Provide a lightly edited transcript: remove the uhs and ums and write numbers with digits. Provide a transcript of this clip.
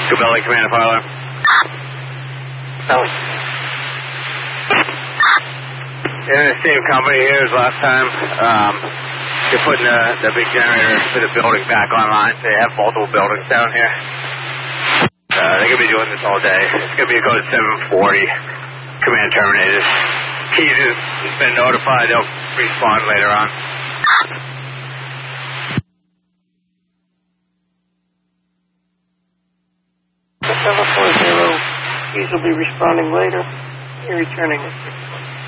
Good Belly, Commander Fire. Belly. In the same company here as last time. They're putting the big generator for the building back online. They have multiple buildings down here. They're going to be doing this all day. It's going to be a code 740. Command terminated. Keys has been notified. They'll respond later on. The 740. Keys will be responding later. You're returning at 6:20.